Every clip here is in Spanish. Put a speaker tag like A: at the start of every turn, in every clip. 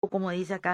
A: como dice acá,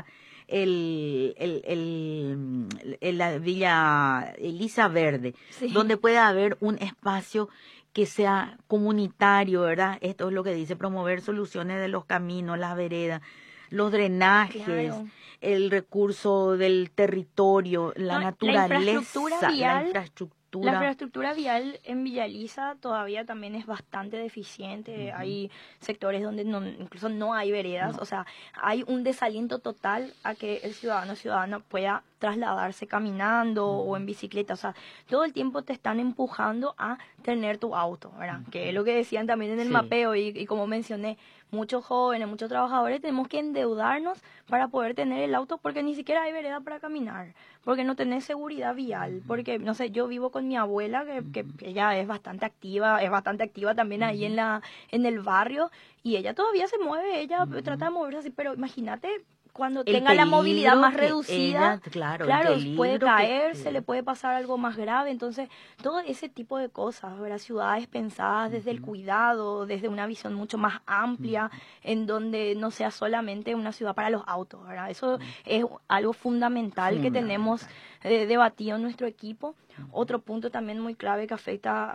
A: la Villa Elisa Verde,
B: Sí.
A: donde pueda haber un espacio que sea comunitario, ¿verdad? Esto es lo que dice, promover soluciones de los caminos, las veredas, los drenajes,
B: Claro.
A: el recurso del territorio, la
B: No,
A: naturaleza, la
B: la
A: infraestructura.
B: infraestructura vial en Villa Elisa todavía también es bastante deficiente.
A: Ujú.
B: Hay sectores donde incluso no hay veredas.
A: No.
B: O sea, hay un desaliento total a que el ciudadano o ciudadana pueda trasladarse caminando o en bicicleta. O sea, todo el tiempo te están empujando a tener tu auto, ¿verdad? Que es lo que decían también en el
A: Sí.
B: mapeo y como mencioné, muchos jóvenes, muchos trabajadores tenemos que endeudarnos para poder tener el auto porque ni siquiera hay vereda para caminar, porque no tenés seguridad vial, porque, no sé, yo vivo con mi abuela que ella es bastante activa también ahí en el barrio y ella todavía se mueve, ella trata de moverse así, pero imagínate cuando
A: El
B: tenga la movilidad
A: peligro
B: más
A: que
B: reducida,
A: ella, claro, el
B: claro, puede
A: peligro
B: caerse, le
A: que
B: puede pasar algo más grave, entonces todo ese tipo de cosas, ¿verdad? Ciudades pensadas desde el
A: Ujú.
B: cuidado, desde una visión mucho más amplia, en donde no sea solamente una ciudad para los autos, ¿verdad? Eso es algo fundamental que tenemos
A: Fundamental.
B: debatido en nuestro equipo. Otro punto también muy clave que afecta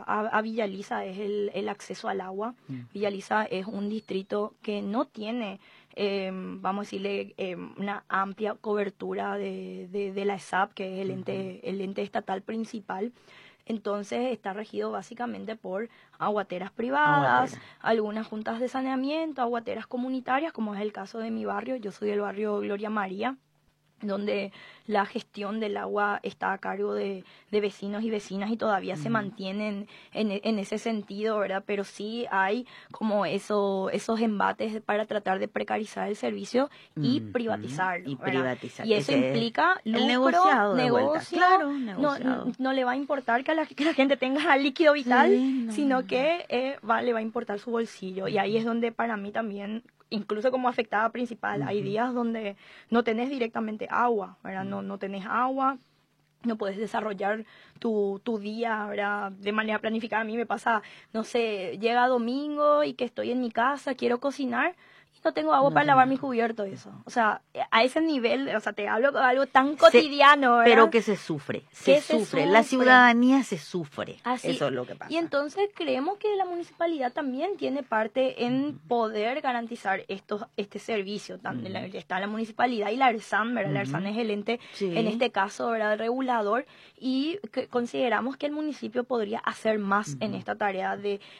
B: a Villa Elisa es el acceso al agua. Villa Elisa es un distrito que no tiene vamos a decirle, una amplia cobertura de la ESAP, que es el ente estatal principal. Entonces está regido básicamente por aguateras privadas,
A: Aguatera.
B: algunas juntas de saneamiento, aguateras comunitarias, como es el caso de mi barrio. Yo soy del barrio Gloria María, donde la gestión del agua está a cargo de vecinos y vecinas y todavía se mantienen en ese sentido, ¿verdad? Pero sí hay como esos embates para tratar de precarizar el servicio y privatizarlo,
A: Y
B: ¿verdad?
A: privatizar.
B: Y eso
A: Ese es
B: implica
A: el
B: lucro,
A: negociado de vuelta.
B: negocio,
A: Claro,
B: no,
A: negociado.
B: no le va a importar que la gente tenga líquido vital,
A: Sí, no,
B: sino
A: no.
B: que le va a importar su bolsillo. Y ahí es donde para mí también, incluso como afectada principal, hay días donde no tenés directamente agua, ¿verdad? No tenés agua, no puedes desarrollar tu día, ¿verdad? De manera planificada. A mí me pasa, no sé, llega domingo y que estoy en mi casa, quiero cocinar y no tengo agua
A: No
B: para lavar
A: tenés.
B: mi cubierto, eso. O sea, a ese nivel, o sea, te hablo de algo tan
A: Se-
B: cotidiano,
A: pero
B: ¿verdad?
A: que se sufre, se
B: Que se
A: sufre. La
B: sufre.
A: ciudadanía se sufre.
B: Así,
A: Eso es lo que
B: y
A: pasa.
B: entonces creemos que la municipalidad también tiene parte en poder garantizar este servicio. Está la municipalidad y la ARSAN, ¿verdad? La ARSAN es el ente, en
A: Sí.
B: este caso, ¿verdad? Regulador, y consideramos que el municipio podría hacer más en esta tarea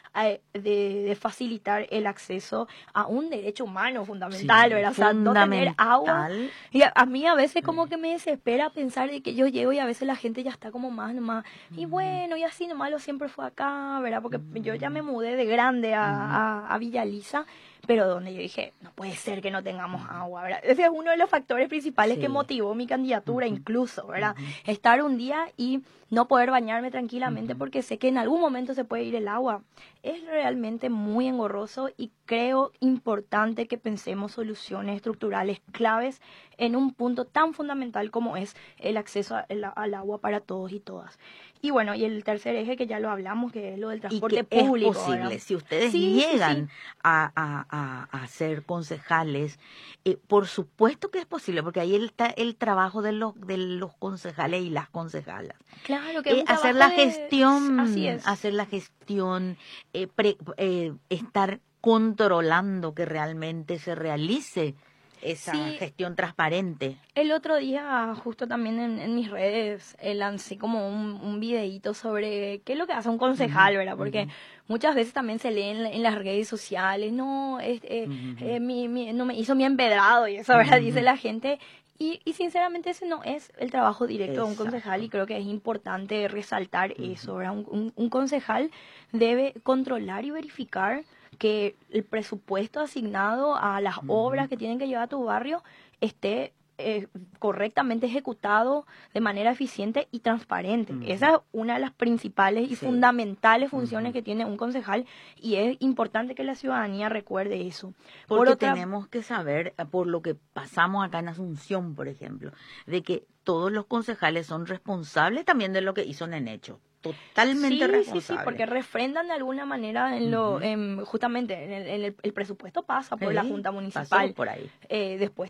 B: de facilitar el acceso a un derecho humano fundamental,
A: Sí,
B: ¿verdad? O sea, no tener agua.
A: fundamental.
B: Y a mí a veces como que me desespera pensar de que yo llego y a veces la gente ya está como más nomás y bueno, y así nomás lo siempre fue acá, ¿verdad? Porque yo ya me mudé de grande a Villa Elisa, pero donde yo dije, no puede ser que no tengamos agua, ¿verdad? Ese es uno de los factores principales que
A: Sí.
B: motivó mi candidatura incluso, ¿verdad? Estar un día y no poder bañarme tranquilamente porque sé que en algún momento se puede ir el agua. Es realmente muy engorroso y creo importante que pensemos soluciones estructurales claves en un punto tan fundamental como es el acceso al agua para todos y todas. Y bueno, y el tercer eje que ya lo hablamos, que es lo del
A: Y
B: transporte
A: que es
B: público, ¿verdad?
A: posible, si ustedes
B: Sí, sí, sí.
A: llegan a ser concejales, por supuesto que es posible, porque ahí está el trabajo de los concejales y las concejalas.
B: Claro que es un trabajo así es.
A: Hacer la gestión, estar controlando que realmente se realice esa
B: Sí,
A: gestión transparente.
B: el otro día, justo también en mis redes, lancé como un videíto sobre qué es lo que hace un concejal, ¿verdad? Porque muchas veces también se lee en las redes sociales, no, no me hizo mi empedrado y eso, ¿verdad? Dice la gente. Y sinceramente ese no es el trabajo directo de un concejal
A: Exacto.
B: y creo que es importante resaltar eso, ¿verdad? Un concejal debe controlar y verificar que el presupuesto asignado a las obras que tienen que llevar a tu barrio esté correctamente ejecutado de manera eficiente y transparente. Esa es una de las principales y
A: Sí.
B: fundamentales funciones que tiene un concejal y es importante que la ciudadanía recuerde eso. Por
A: Porque
B: otra,
A: tenemos que saber, por lo que pasamos acá en Asunción, por ejemplo, de que todos los concejales son responsables también de lo que hizo en hecho. Totalmente
B: sí, porque
A: responsables.
B: refrendan de alguna manera justamente el presupuesto pasa por la
A: Sí,
B: Junta
A: pasó
B: Municipal.
A: por ahí.
B: Después